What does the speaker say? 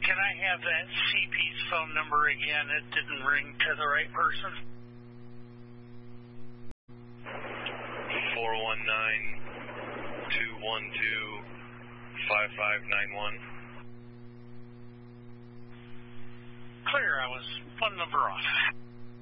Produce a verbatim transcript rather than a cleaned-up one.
Can I have that C P's phone number again? It didn't ring to the right person. four one nine, two one two, five five nine one. Clear, I was one number off.